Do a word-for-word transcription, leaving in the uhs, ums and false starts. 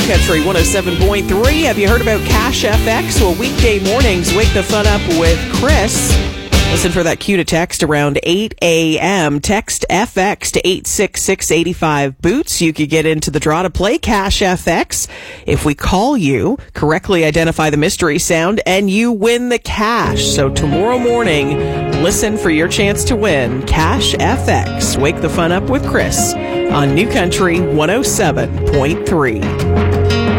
Country one oh seven point three. Have you heard about Cash F X? Well, weekday mornings, wake the fun up with Chris. Listen for that cue to text around eight a.m. Text F X to eight six six, eight five, boots. You could get into the draw to play Cash F X. If we call you, correctly identify the mystery sound, and you win the cash. So tomorrow morning, listen for your chance to win Cash F X. Wake the fun up with Chris on New Country one oh seven point three.